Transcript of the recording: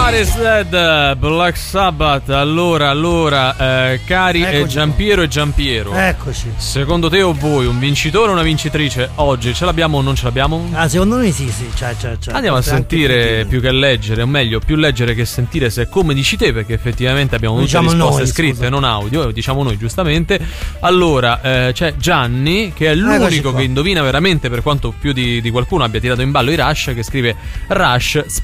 God is Dead, Black Sabbath. Allora, cari Giampiero e Giampiero, eccoci. Secondo te o voi un vincitore o una vincitrice oggi ce l'abbiamo o non ce l'abbiamo? Secondo me sì. Andiamo a sentire più che leggere, o meglio, più leggere che sentire, se è come dici te, perché effettivamente abbiamo tutte risposte scritte, non audio, diciamo noi giustamente. Allora, c'è Gianni, che è l'unico che indovina veramente, per quanto più di qualcuno abbia tirato in ballo i Rush, che scrive Rush